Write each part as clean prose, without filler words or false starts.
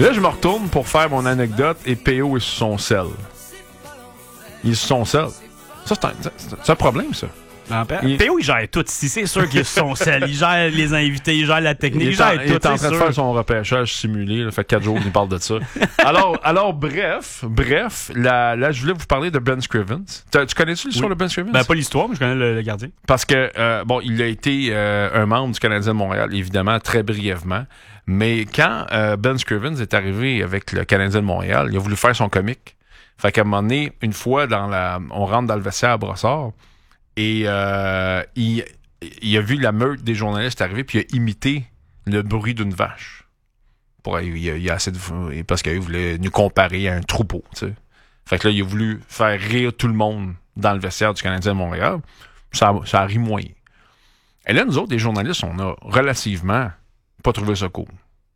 Là, je me retourne pour faire mon anecdote et PO est sur son sel. Il est sur son sel. Ça, c'est un problème, ça. PO, il gère tout ici. C'est sûr qu'il est sur son sel. Il gère les invités, il gère la technique, il gère tout. Il est en train de faire son repêchage simulé. Ça fait 4 jours qu'il parle de ça. Alors, bref, là, je voulais vous parler de Ben Scrivens. Tu connais-tu l'histoire de Ben Scrivens? Ben, pas l'histoire, mais je connais le gardien. Parce que, il a été un membre du Canadien de Montréal, évidemment, très brièvement. Mais quand Ben Scrivens est arrivé avec le Canadien de Montréal, il a voulu faire son comique. Fait qu'à un moment donné, une fois, on rentre dans le vestiaire à Brossard, et il a vu la meute des journalistes arriver, puis il a imité le bruit d'une vache. Il a assez de, parce qu'il voulait nous comparer à un troupeau, tu sais. Fait que là, il a voulu faire rire tout le monde dans le vestiaire du Canadien de Montréal. Ça a ri moyen. Et là, nous autres, les journalistes, on a relativement pas trouvé ça cool.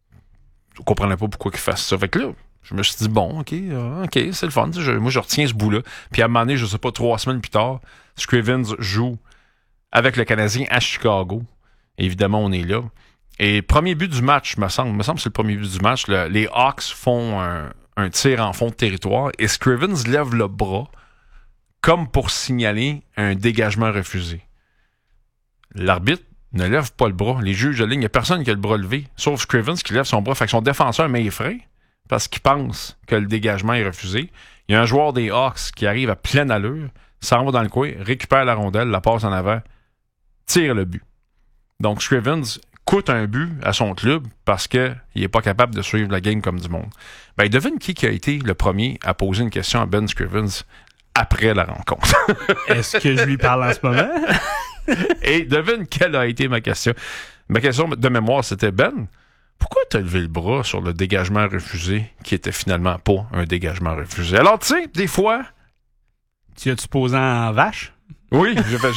On comprenait pas pourquoi ils fassent ça. Fait que là, je me suis dit, bon, OK, c'est le fun. Moi, je retiens ce bout-là. Puis à un moment donné, je sais pas, 3 semaines plus tard, Scrivens joue avec le Canadien à Chicago. Évidemment, on est là. Et premier but du match, me semble que c'est le premier but du match, les Hawks font un tir en fond de territoire et Scrivens lève le bras comme pour signaler un dégagement refusé. L'arbitre ne lève pas le bras. Les juges de ligne, il n'y a personne qui a le bras levé, sauf Scrivens qui lève son bras. Fait que son défenseur met effrayé parce qu'il pense que le dégagement est refusé. Il y a un joueur des Hawks qui arrive à pleine allure, s'en va dans le coin, récupère la rondelle, la passe en avant, tire le but. Donc Scrivens coûte un but à son club parce qu'il n'est pas capable de suivre la game comme du monde. Ben, devine qui a été le premier à poser une question à Ben Scrivens après la rencontre. Est-ce que je lui parle en ce moment? Et devine quelle a été ma question. Ma question de mémoire, c'était Ben, pourquoi t'as levé le bras sur le dégagement refusé qui était finalement pas un dégagement refusé? Alors, tu sais, des fois... Tu as-tu posé en vache? Oui,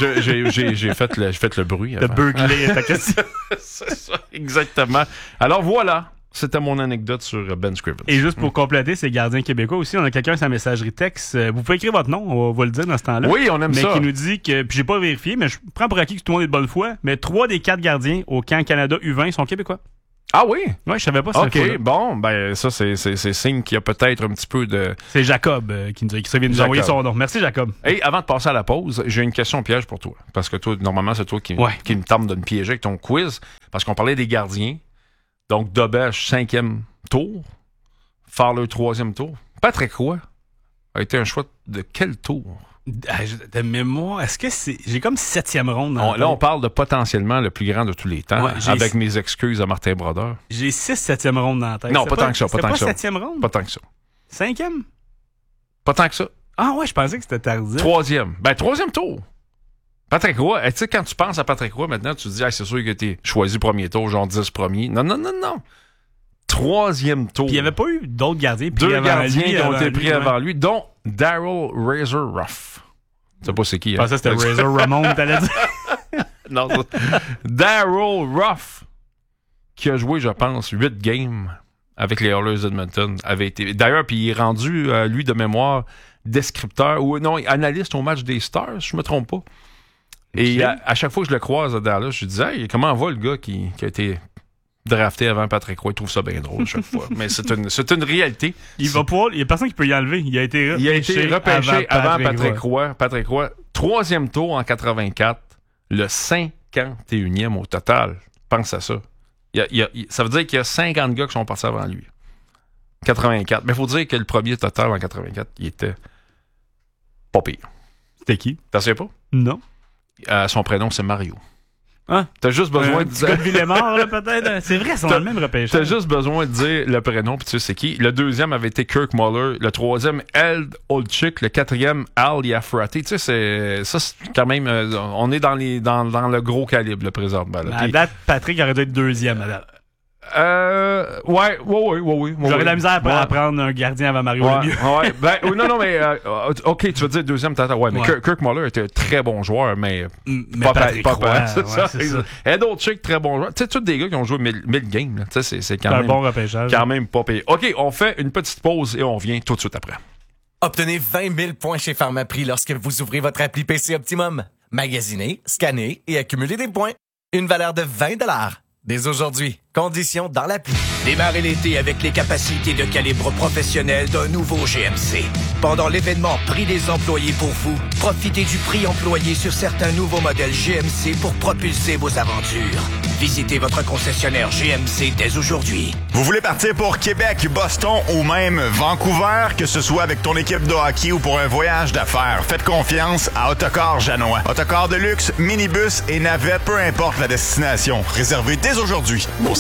j'ai fait le bruit. De beugler ta question. C'est ça, exactement. Alors voilà, c'était mon anecdote sur Ben Scrivens. Et juste pour compléter, c'est gardien québécois aussi. On a quelqu'un sur sa messagerie texte. Vous pouvez écrire votre nom, on va le dire dans ce temps-là. Oui, on aime ça. Mais qui nous dit que, puis j'ai pas vérifié, mais je prends pour acquis que tout le monde est de bonne foi, mais 3 des 4 gardiens au camp Canada U20 sont québécois. Ah oui? Oui, je savais pas ça. OK, bon, ben ça, c'est signe qu'il y a peut-être un petit peu de... C'est Jacob qui vient nous envoyer son nom. Merci, Jacob. Et avant de passer à la pause, j'ai une question piège pour toi. Parce que toi, normalement, c'est toi qui me tente de me piéger avec ton quiz. Parce qu'on parlait des gardiens. Donc, Dobèche, 5e tour. Farler, 3e tour. Patrick Roy a été un choix de quel tour? De mémoire, est-ce que c'est... J'ai comme 7e ronde. Là, on parle de potentiellement le plus grand de tous les temps, avec mes excuses à Martin Brodeur. J'ai 7e ronde dans la tête. Non, pas tant que ça. Pas 7e ronde? Pas tant que ça. 5e? Pas tant que ça. Ah ouais, je pensais que c'était tardif. 3e. Ben, 3e tour. Patrick Roy, tu sais, quand tu penses à Patrick Roy, maintenant, tu te dis, c'est sûr que t'es choisi premier tour, genre 10 premiers. Non. 3e tour. Puis il n'y avait pas eu d'autres gardiens. 2 gardiens qui ont été pris avant lui, dont Daryl Razor Ruff. Tu sais pas c'est qui, hein? Je pensais que c'était Razor Ramon, t'allais dire. Non, Daryl Ruff, qui a joué, je pense, 8 games avec les Oilers d'Edmonton, avait été... D'ailleurs, puis il est rendu, lui, de mémoire, descripteur, ou non, analyste au match des Stars, je me trompe pas. Et à chaque fois que je le croise à Dallas, je dis, hey, comment va le gars qui a été drafté avant Patrick Roy? Il trouve ça bien drôle chaque fois. Mais c'est une réalité. Il y a personne qui peut y enlever. Il a été repêché avant Patrick Roy. Patrick Roy, 3e tour en 84, le 51e au total. Pense à ça. Ça veut dire qu'il y a 50 gars qui sont partis avant lui. 84. Mais il faut dire que le premier total en 84, il était pas pire. C'était qui? T'en sais pas? Non. Son prénom, c'est Mario. Hein? T'as juste besoin de dire... Villemort, là, peut-être. C'est vrai, c'est dans le même repêchage. T'as juste besoin de dire le prénom, puis tu sais c'est qui. Le 2e avait été Kirk Muller. Le 3e, Eld Olczyk. Le 4e, Al Yafrati. Tu sais, c'est quand même... on est dans le gros calibre, le présentement. À date, Patrick aurait dû être 2e, à date. Ouais. J'aurais de la misère à prendre un gardien avant Mario Lemieux. Non, mais OK, tu veux dire 2e tata. Ouais, mais Kirk Muller était un très bon joueur, mais pas Patrick Roy, c'est ça. Ed Olczyk, très bon joueur. Tu sais, tous des gars qui ont joué 1000 games, tu sais, c'est quand même... un bon repêchage. Quand même pas payé. OK, on fait une petite pause et on revient tout de suite après. Obtenez 20 000 points chez Pharmaprix lorsque vous ouvrez votre appli PC Optimum. Magasinez, scannez et accumulez des points. Une valeur de 20 $ dès aujourd'hui. Conditions dans l'appli. Démarrez l'été avec les capacités de calibre professionnel d'un nouveau GMC. Pendant l'événement Prix des employés pour vous, profitez du prix employé sur certains nouveaux modèles GMC pour propulser vos aventures. Visitez votre concessionnaire GMC dès aujourd'hui. Vous voulez partir pour Québec, Boston ou même Vancouver, que ce soit avec ton équipe de hockey ou pour un voyage d'affaires, faites confiance à Autocar Janois. Autocar de luxe, minibus et navette, peu importe la destination. Réservez dès aujourd'hui au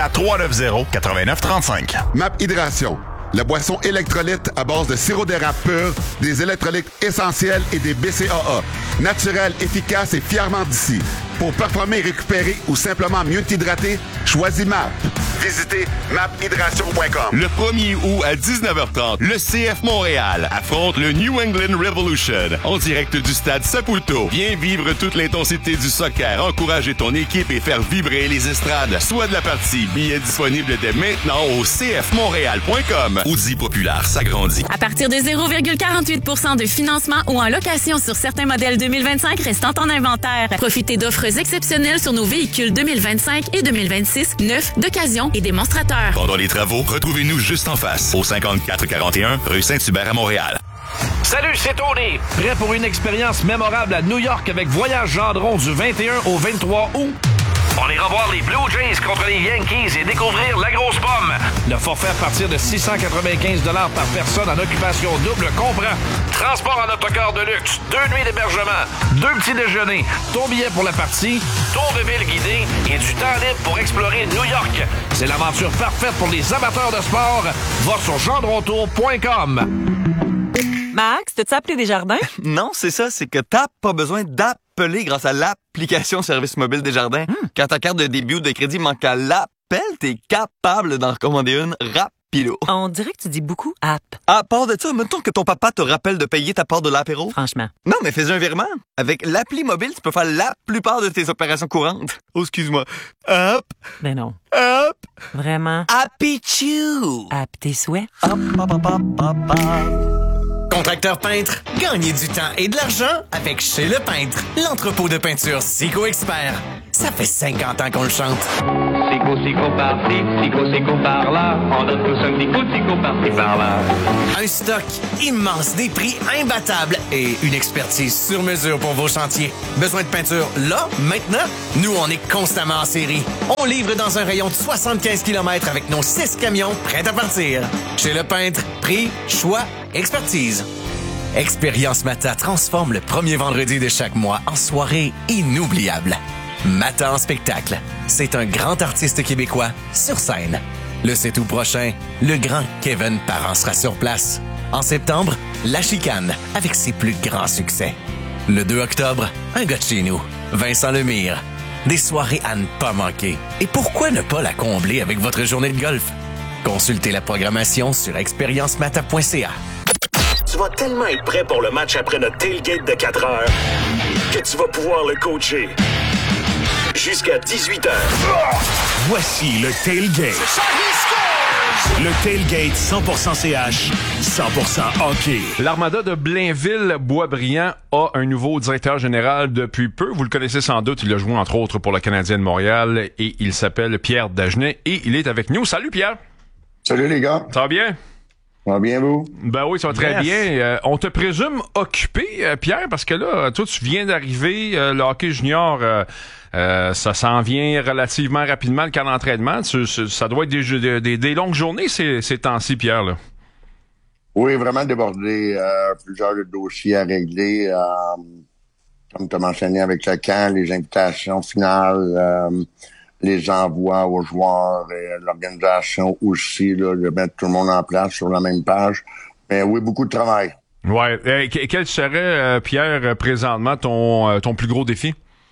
514-390-8935. MAP Hydration. La boisson électrolyte à base de sirop d'érable pur, des électrolytes essentiels et des BCAA. Naturel, efficace et fièrement d'ici. Pour performer, récupérer ou simplement mieux t'hydrater, choisis MAP. Visitez maphydration.com. Le 1er août à 19h30, le CF Montréal affronte le New England Revolution en direct du stade Saputo. Viens vivre toute l'intensité du soccer, encourager ton équipe et faire vibrer les estrades. Soit de la partie, billets disponibles dès maintenant au cfmontréal.com. Audi Populaire s'agrandit. À partir de 0,48 % de financement ou en location sur certains modèles 2025 restant en inventaire. Profitez d'offres exceptionnelles sur nos véhicules 2025 et 2026, neufs, d'occasion et démonstrateurs. Pendant les travaux, retrouvez-nous juste en face, au 5441 rue Saint-Hubert à Montréal. Salut, c'est Tony. Prêt pour une expérience mémorable à New York avec Voyage Gendron du 21 au 23 août? On ira voir les Blue Jays contre les Yankees et découvrir la grosse pomme. Le forfait à partir de 695 $ par personne en occupation double comprend transport en autocar de luxe, 2 nuits d'hébergement, 2 petits déjeuners, ton billet pour la partie, tour de ville guidé et du temps libre pour explorer New York. C'est l'aventure parfaite pour les amateurs de sport. Va sur gendrontour.com. Max, t'as-tu appelé Desjardins? Non, c'est ça, c'est que t'as pas besoin d'appeler grâce à l'application Service mobile Desjardins. Quand ta carte de débit ou de crédit manque à l'appel, t'es capable d'en recommander une rapido. On dirait que tu dis beaucoup app. À part de ça, mettons que ton papa te rappelle de payer ta part de l'apéro. Franchement. Non, mais fais un virement. Avec l'appli mobile, tu peux faire la plupart de tes opérations courantes. Oh, excuse-moi. Hop. Ben non. Hop. Vraiment. Happy Chew. App tes souhaits. Hop, hop, hop, hop, hop, hop. Contracteur peintre, gagnez du temps et de l'argent avec Chez le Peintre, l'entrepôt de peinture Sico Expert. Ça fait 50 ans qu'on le chante. Sico par-ci, Sico par-là. On donne tous un petit coup de Sico par-ci, par-là. Un stock immense, des prix imbattables et une expertise sur mesure pour vos chantiers. Besoin de peinture là, maintenant? Nous, on est constamment en série. On livre dans un rayon de 75 km avec nos 6 camions prêts à partir. Chez le Peintre, prix, choix, expertise. Expérience Mata transforme le premier vendredi de chaque mois en soirée inoubliable. Mata en spectacle. C'est un grand artiste québécois sur scène. Le 7 août prochain, le grand Kevin Parent sera sur place. En septembre, La Chicane avec ses plus grands succès. Le 2 octobre, un gars de chez nous, Vincent Lemire. Des soirées à ne pas manquer. Et pourquoi ne pas la combler avec votre journée de golf? Consultez la programmation sur expériencemata.ca. Tu vas tellement être prêt pour le match après notre tailgate de 4 heures que tu vas pouvoir le coacher jusqu'à 18h. Voici le tailgate. Le tailgate 100% CH, 100% hockey. L'Armada de Blainville-Boisbriand a un nouveau directeur général depuis peu. Vous le connaissez sans doute. Il a joué entre autres pour le Canadien de Montréal et il s'appelle Pierre Dagenet et il est avec nous. Salut Pierre. Salut les gars. Ça va bien? Ça va bien, vous? Ben oui, ça va très bien. On te présume occupé, Pierre, parce que là, toi, tu viens d'arriver. Le hockey junior, ça s'en vient relativement rapidement, le camp d'entraînement. Ça doit être des longues journées ces temps-ci, Pierre. Là. Oui, vraiment débordé. Plusieurs dossiers à régler. Comme tu as mentionné avec le camp, les invitations finales, les envois aux joueurs et l'organisation aussi, là, de mettre tout le monde en place sur la même page. Mais oui, beaucoup de travail. Ouais. Quel serait, Pierre, présentement, ton plus gros défi?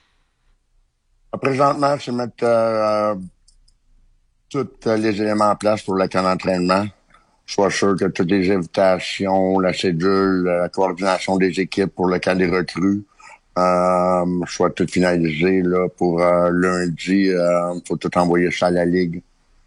Présentement, c'est mettre tous les éléments en place pour le camp d'entraînement. Sois sûr que toutes les invitations, la cédule, la coordination des équipes pour le camp des recrues, soit tout finalisé là pour lundi. Faut tout envoyer ça à la Ligue.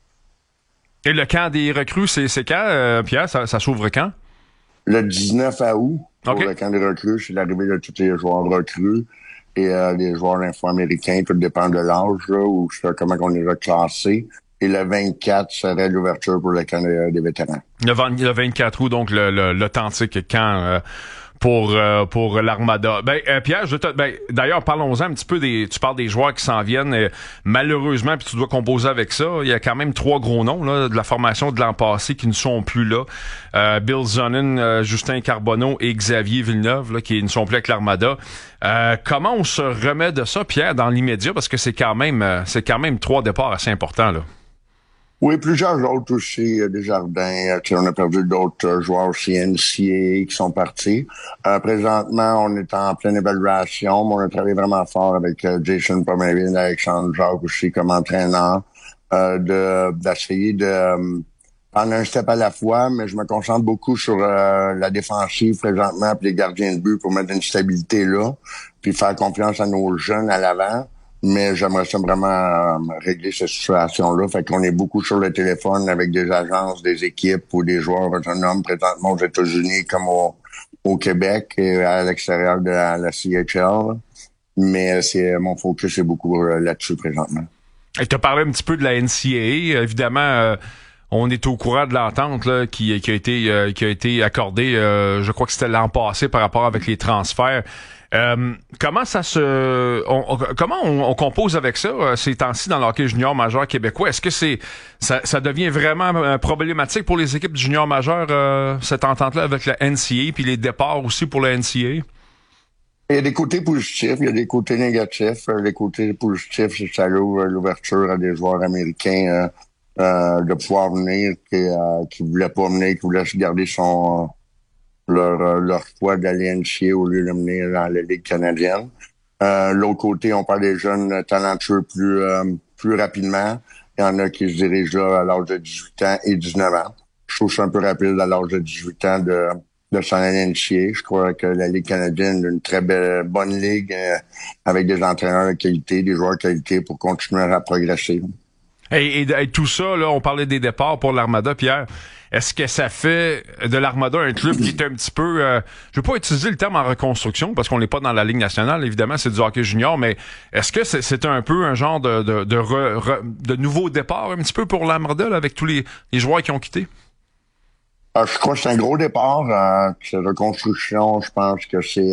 Et le camp des recrues, c'est quand, Pierre? Ça s'ouvre quand? Le 19 août pour okay. Le camp des recrues. C'est l'arrivée de tous les joueurs recrues. et les joueurs info-américains, tout dépend de l'âge, là, ou comment on les a classés. Et le 24 serait l'ouverture pour le camp des vétérans. Le 24 août, donc l'authentique camp pour l'Armada. Pierre, d'ailleurs, parlons-en un petit peu tu parles des joueurs qui s'en viennent. Malheureusement, puis tu dois composer avec ça, il y a quand même 3 gros noms là, de la formation de l'an passé qui ne sont plus là. Bill Zonin, Justin Carbonneau et Xavier Villeneuve là, qui ne sont plus avec l'Armada. Comment on se remet de ça, Pierre, dans l'immédiat? Parce que c'est quand même 3 départs assez importants, là. Oui, plusieurs autres aussi, Desjardins. On a perdu d'autres joueurs aussi NCAA qui sont partis. Présentement, on est en pleine évaluation, mais on a travaillé vraiment fort avec Jason Pomerville, Alexandre Jacques aussi comme entraîneur, d'essayer de prendre un step à la fois, mais je me concentre beaucoup sur la défensive présentement, puis les gardiens de but pour mettre une stabilité là, puis faire confiance à nos jeunes à l'avant. Mais j'aimerais ça vraiment régler cette situation-là. Fait qu'on est beaucoup sur le téléphone avec des agences, des équipes ou des joueurs autonomes présentement aux États-Unis comme au Québec et à l'extérieur de la CHL. Mais mon focus est beaucoup là-dessus présentement. Et tu as parlé un petit peu de la NCAA. Évidemment, on est au courant de l'entente là, qui a été accordée, je crois que c'était l'an passé par rapport avec les transferts. Comment on compose avec ça ces temps-ci dans le hockey junior majeur québécois? Est-ce que ça devient vraiment problématique pour les équipes du junior majeur, cette entente-là avec la NCAA, puis les départs aussi pour la NCAA? Il y a des côtés positifs, il y a des côtés négatifs. Les côtés positifs, c'est que ça ouvre l'ouverture à des joueurs américains de pouvoir venir qui voulaient pas venir, qui voulaient se garder leur choix d'aller NCAA au lieu de venir dans la Ligue canadienne. L'autre côté, on parle des jeunes talentueux plus rapidement. Il y en a qui se dirigent là à l'âge de 18 ans et 19 ans. Je trouve ça un peu rapide à l'âge de 18 ans de s'en aller NCAA. Je crois que la Ligue canadienne est une très bonne ligue avec des entraîneurs de qualité, des joueurs de qualité pour continuer à progresser. Et tout ça, là, on parlait des départs pour l'Armada, Pierre. Est-ce que ça fait de l'Armada un club qui est un petit peu... je veux pas utiliser le terme en reconstruction parce qu'on n'est pas dans la Ligue nationale, évidemment, c'est du hockey junior, mais est-ce que c'est un peu un genre de nouveau départ un petit peu pour l'Armada là, avec tous les joueurs qui ont quitté? Je crois que c'est un gros départ. Cette reconstruction, je pense que c'est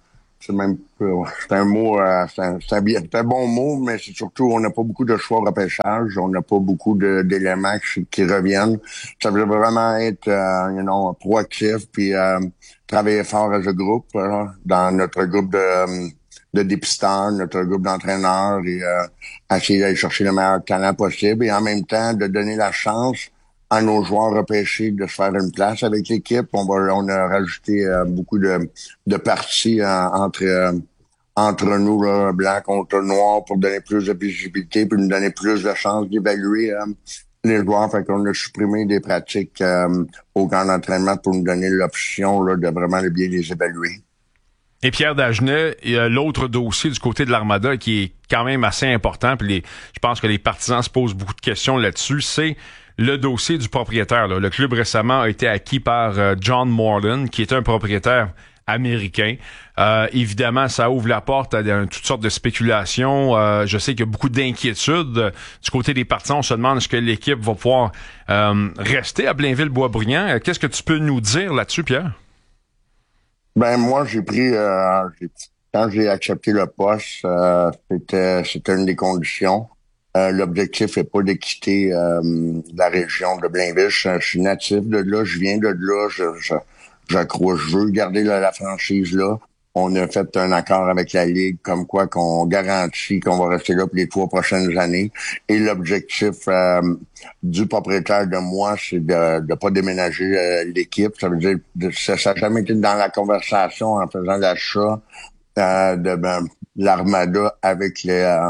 un mot, c'est un bon mot, mais c'est surtout, on n'a pas beaucoup de choix au repêchage, on n'a pas beaucoup d'éléments qui reviennent. Ça veut vraiment être, proactif, puis travailler fort as a groupe, dans notre groupe de dépisteurs, notre groupe d'entraîneurs, et essayer d'aller chercher le meilleur talent possible, et en même temps, de donner la chance à nos joueurs repêchés de se faire une place avec l'équipe. On a rajouté beaucoup de parties entre nous, là, blanc contre noir, pour donner plus de visibilité, puis nous donner plus de chances d'évaluer les joueurs. Fait qu'on a supprimé des pratiques au camp d'entraînement pour nous donner l'option là, de vraiment bien les évaluer. Et Pierre Dagenet, il y a l'autre dossier du côté de l'Armada qui est quand même assez important, puis je pense que les partisans se posent beaucoup de questions là-dessus, c'est le dossier du propriétaire. Là. Le club récemment a été acquis par John Moreland, qui est un propriétaire américain. Évidemment, ça ouvre la porte à toutes sortes de spéculations. Je sais qu'il y a beaucoup d'inquiétudes. Du côté des partisans, on se demande est-ce que l'équipe va pouvoir rester à Blainville-Boisbriand. Qu'est-ce que tu peux nous dire là-dessus, Pierre? Ben moi, j'ai pris... quand j'ai accepté le poste, c'était une des conditions. L'objectif est pas de quitter la région de Blainville. Je suis natif de là, je viens de là, je veux garder la franchise là. On a fait un accord avec la Ligue comme quoi qu'on garantit qu'on va rester là pour les 3 prochaines années. Et l'objectif du propriétaire de moi, c'est de pas déménager l'équipe. Ça veut dire ça n'a jamais été dans la conversation en faisant l'achat de l'Armada avec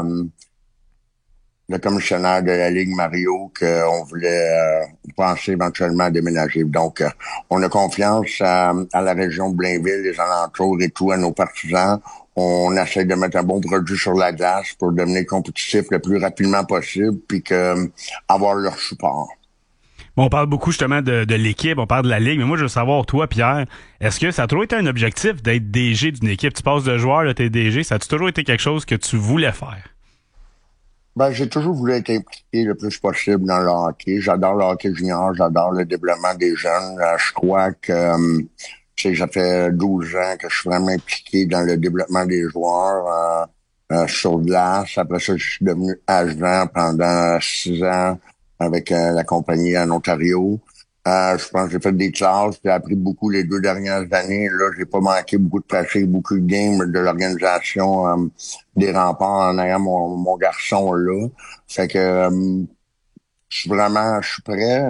le commissionnaire de la Ligue, Mario, qu'on voulait penser éventuellement à déménager. Donc, on a confiance à la région de Blainville, les alentours et tout, à nos partisans. On essaie de mettre un bon produit sur la glace pour devenir compétitif le plus rapidement possible, puis avoir leur support. On parle beaucoup justement de l'équipe, on parle de la Ligue, mais moi je veux savoir, toi, Pierre, est-ce que ça a toujours été un objectif d'être DG d'une équipe? Tu passes de joueur, là, t'es DG, ça a toujours été quelque chose que tu voulais faire? Ben, j'ai toujours voulu être impliqué le plus possible dans le hockey. J'adore le hockey junior, j'adore le développement des jeunes. Je crois que ça fait 12 ans que je suis vraiment impliqué dans le développement des joueurs sur glace. Après ça, je suis devenu agent pendant 6 ans avec la compagnie en Ontario. Je pense que j'ai fait des classes, j'ai appris beaucoup les 2 dernières années. Là, j'ai pas manqué beaucoup de pratique, beaucoup de games de l'organisation des Remparts en ayant mon garçon là. Fait que je suis prêt.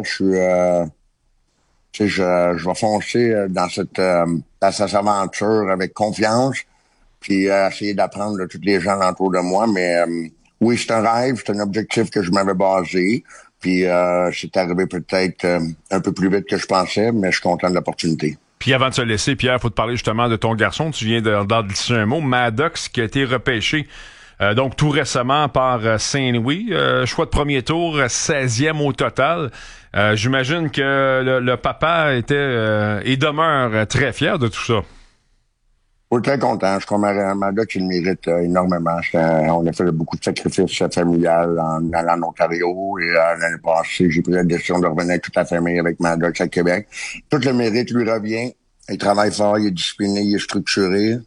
Je vais foncer dans cette aventure avec confiance, puis essayer d'apprendre de tous les gens autour de moi. Mais oui, c'est un rêve, c'est un objectif que je m'avais basé. Puis c'est arrivé peut-être un peu plus vite que je pensais, mais je suis content de l'opportunité. Puis avant de se laisser, Pierre, faut te parler justement de ton garçon. Tu viens d'en glisser un mot. Maddox, qui a été repêché donc tout récemment par Saint-Louis. Choix de premier tour, 16e au total. J'imagine que le papa était et demeure très fier de tout ça. Oui, très content. Je crois que Maddox, il mérite énormément. On a fait beaucoup de sacrifices familiales en allant en Ontario. Et l'année passée, j'ai pris la décision de revenir avec toute la famille avec Maddox à Québec. Tout le mérite lui revient. Il travaille fort, il est discipliné, il est structuré.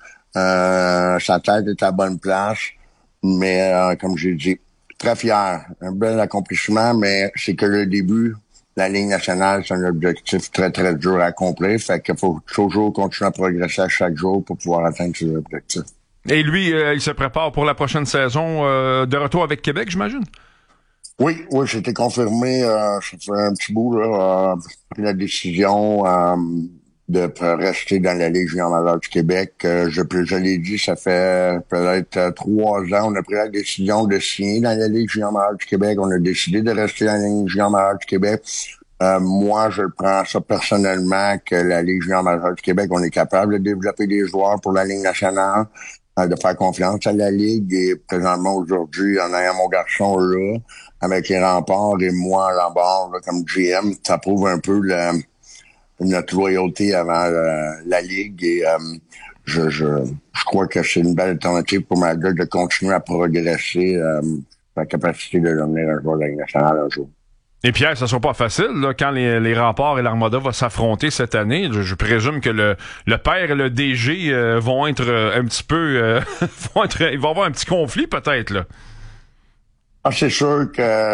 Sa tête est à la bonne place. Mais comme j'ai dit, très fier. Un bel accomplissement, mais c'est que le début. La Ligue nationale, c'est un objectif très, très dur à accomplir. Fait qu'il faut toujours continuer à progresser à chaque jour pour pouvoir atteindre ces objectifs. Et lui, il se prépare pour la prochaine saison de retour avec Québec, j'imagine? Oui, c'était confirmé. Ça fait un petit bout, là. J'ai pris la décision de rester dans la Ligue junior majeure du Québec. Je l'ai dit, ça fait peut-être 3 ans. On a pris la décision de signer dans la Ligue junior majeure du Québec. On a décidé de rester dans la Ligue junior majeure du Québec. Moi, je prends ça personnellement que la Ligue junior majeure du Québec, on est capable de développer des joueurs pour la Ligue nationale, de faire confiance à la Ligue. Et présentement, aujourd'hui, en ayant mon garçon là, avec les Remparts et moi à l'embord, comme GM, ça prouve un peu notre loyauté avant la Ligue. Et je crois que c'est une belle alternative pour ma gueule de continuer à progresser la capacité de devenir un joueur de la Ligue nationale un jour. Et Pierre, ça sera pas facile là, quand les Remparts et l'Armada vont s'affronter cette année. Je présume que le père et le DG vont être un petit peu... ils vont avoir un petit conflit peut-être, là. Ah, c'est sûr que